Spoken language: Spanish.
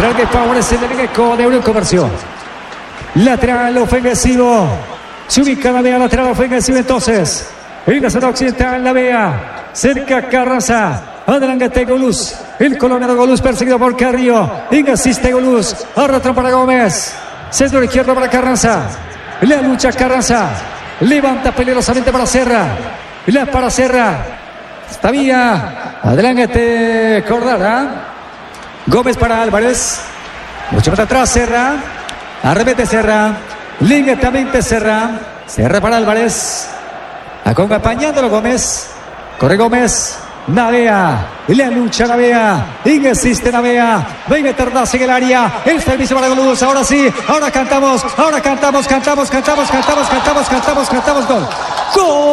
Central que favorece el equipo de Unión Comercio. Lateral ofensivo. Se ubica la Vea, lateral ofensivo entonces. En la zona occidental, la Vea. Cerca Carranza. Adelante Goluz. El colombiano Goluz perseguido por Carrillo. Insiste Goluz. Arrastra para Gómez. Centro izquierdo para Carranza. La lucha Carranza. Levanta peligrosamente para Serra. La para Serra. Está Vía. Adelante Cordara. Gómez para Álvarez. Mucho más atrás Serra. Arremete Serra. Lentamente Serra. Serra para Álvarez. Acompañándolo Gómez. Corre Gómez. Navea. La lucha Navea. Insiste Navea. Va a meter en el área. El servicio para Goluz. Ahora sí. Ahora cantamos. Ahora cantamos. Gol. ¡Gol!